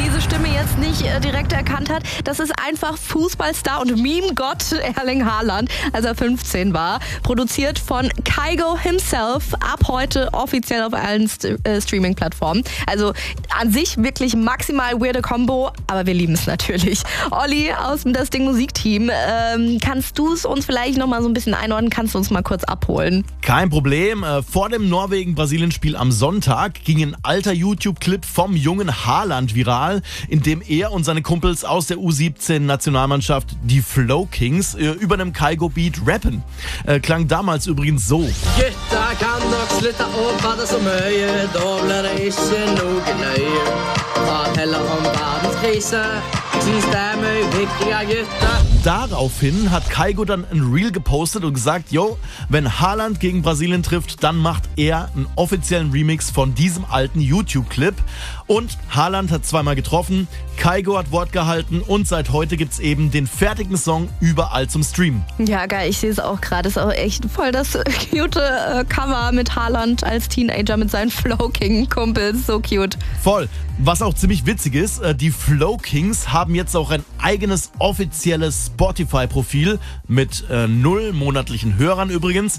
diese Stimme jetzt nicht direkt erkannt hat, das ist einfach Fußballstar und Meme-Gott Erling Haaland, als er 15 war. Produziert von Kygo himself, ab heute offiziell auf allen Streaming-Plattformen. Also an sich wirklich maximal weirde Combo, aber wir lieben es natürlich. Olli aus dem Das Ding Musikteam, kannst du es uns vielleicht nochmal so ein bisschen einordnen? Kannst du uns mal kurz abholen? Kein Problem. Vor dem Norwegen-Brasilien-Spiel am Sonntag ging ein alter YouTube-Clip vom jungen Haaland viral, in dem er und seine Kumpels aus der U17-Nationalmannschaft, die Flow Kings, über einem Kygo-Beat rappen. Klang damals übrigens so. Gutta kan nok slutte å bade så mye, da blir det ikke noe nøye. Prat heller om verdenskrise, syns det er mye viktiger, Gutta. Daraufhin hat Kygo dann ein Reel gepostet und gesagt, yo, wenn Haaland gegen Brasilien trifft, dann macht er einen offiziellen Remix von diesem alten YouTube-Clip. Und Haaland hat zweimal getroffen, Kygo hat Wort gehalten und seit heute gibt's eben den fertigen Song überall zum Streamen. Ja, geil, ich sehe es auch gerade. Ist auch echt voll das cute Cover mit Haaland als Teenager mit seinen Flow King-Kumpels. So cute. Voll. Was auch ziemlich witzig ist, die Flow Kings haben jetzt auch ein eigenes offizielles Spotify-Profil mit 0 monatlichen Hörern übrigens.